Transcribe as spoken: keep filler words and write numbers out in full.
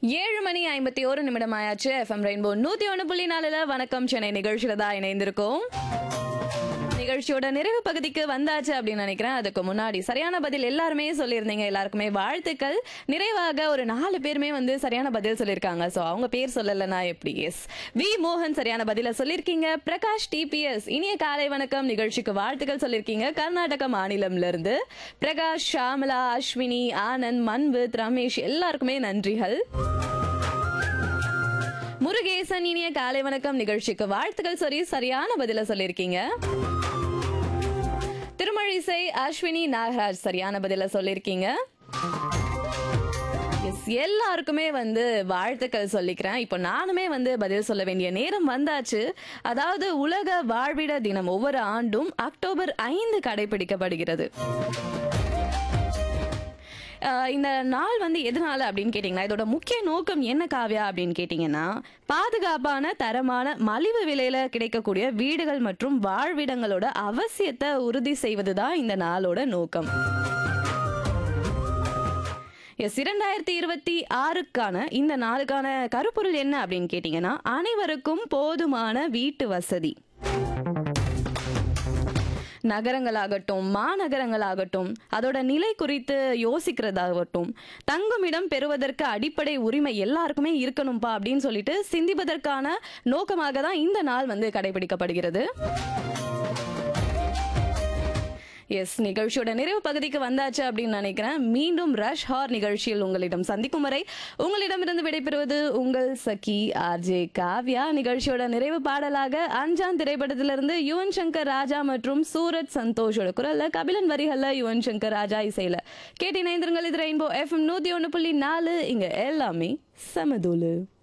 ஏழு மணி ஐம்பத்தி ஒரு நிமிடம் ஆயாச்சு. எஃப்எம் ரெயின்போ நூத்தி ஒன்று புள்ளி நாலுல வணக்கம் சென்னை நிகழ்ச்சியில தான் இணைந்திருக்கோம். நிகழ்ச்சியோட நிறைவு பகுதிக்கு வந்தாச்சு அப்படின்னு நினைக்கிறேன். அதுக்கு முன்னாடி சரியான பதில் எல்லாருமே சொல்லியிருந்தீங்க, எல்லாருக்குமே வாழ்த்துக்கள். நிறைவாக ஒரு நாலு பேருமே வந்து சரியான பதில் சொல்லியிருக்காங்க. ஸோ அவங்க பேர் சொல்லலைன்னா எப்படி? எஸ், வி மோகன் சரியான பதில சொல்லியிருக்கீங்க. பிரகாஷ் டிபிஎஸ் இனிய காலை வணக்கம் நிகழ்ச்சிக்கு வாழ்த்துக்கள் சொல்லியிருக்கீங்க. கர்நாடக மாநிலம்ல இருந்து பிரகாஷ், ஷாமலா, அஸ்வினி, ஆனந்த், மன்வித், ரமேஷ் எல்லாருக்குமே நன்றிகள். முருகேசன் இனிய காலை வணக்கம் நிகழ்ச்சிக்கு வாழ்த்துக்கள் சொல்லி சரியான பதில சொல்லியிருக்கீங்க. திருமழிசை அஸ்வினி நாகராஜ் சரியான பதில சொல்லியிருக்கீங்க. எஸ், எல்லாருக்குமே வந்து வாழ்த்துக்கள் சொல்லிக்கிறேன். இப்போ நானுமே வந்து பதில் சொல்ல வேண்டிய நேரம் வந்தாச்சு. அதாவது உலக வாழ்விட தினம் ஒவ்வொரு ஆண்டும் அக்டோபர் ஐந்து கடைபிடிக்கப்படுகிறது. இந்த நாள் வந்து எதனால அப்படின்னு கேட்டீங்கன்னா, இதோட முக்கிய நோக்கம் என்ன காவ்யா அப்படின்னு கேட்டீங்கன்னா, பாதுகாப்பான தரமான மலிவு விலையில கிடைக்கக்கூடிய வீடுகள் மற்றும் வாழ்விடங்களோட அவசியத்தை உறுதி செய்வதுதான் இந்த நாளோட நோக்கம். எஸ், இரண்டாயிரத்தி இருபத்தி ஆறுக்கான இந்த நாளுக்கான கருப்பொருள் என்ன அப்படின்னு கேட்டீங்கன்னா, அனைவருக்கும் போதுமான வீட்டு வசதி. நகரங்களாகட்டும் மாநகரங்களாகட்டும் அதோட நிலை குறித்து யோசிக்கிறதாகட்டும், தங்குமிடம் பெறுவதற்கு அடிப்படை உரிமை எல்லாருக்குமே இருக்கணும்பா அப்படின்னு சொல்லிட்டு சிந்திப்பதற்கான நோக்கமாக தான் இந்த நாள் வந்து கடைபிடிக்கப்படுகிறது. எஸ், நிகழ்ச்சியோட நிறைவு பகுதிக்கு வந்தாச்சு அப்படின்னு நினைக்கிறேன். மீண்டும் ரஷ் ஹார் நிகழ்ச்சியில் உங்களிடம் சந்திக்கும் வரை உங்களிடமிருந்து விடைபெறுவது உங்கள் சகி ஆர்ஜே காவ்யா. நிகழ்ச்சியோட நிறைவு பாடலாக அஞ்சாம் திரைப்படத்திலிருந்து யுவன் சங்கர் ராஜா மற்றும் சூரஜ் சந்தோஷோட குரல்ல, கபிலன் வரிகள்ல யுவன் சங்கர் ராஜா இசையில கேட்டு இணைந்திருங்கள். இது ரெயின்போ எஃப்எம் நூத்தி ஒன்று புள்ளி நாலு. இங்க எல்லாமே சமதூளு.